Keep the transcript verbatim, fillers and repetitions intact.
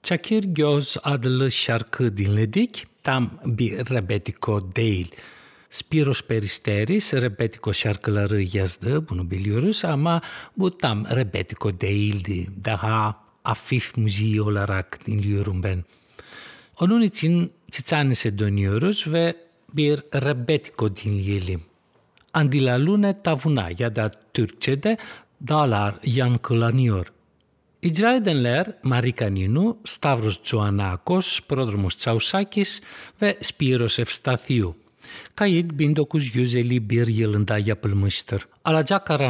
Çakır Göz adlı şarkı dinledik. Tam bir rebetiko değil. Spiros Peristeris rebetiko şarkıları yazdı, bunu biliyoruz ama bu tam rebetiko değildi. Daha hafif müziği olarak dinliyorum ben. Onun için Çiçanis'e dönüyoruz ve bir rebetiko dinleyelim. Andilalune tavuna ya da Türkçe'de dağlar yankılanıyor. İcra edenler Marika Ninu, Stavros Joannakos, Πρόδρομος Τσαουσάκης ve Spiros Evstathiou. Kayıt bin dokuz yüz elli bir yılında yapılmıştır. Alacakaranlık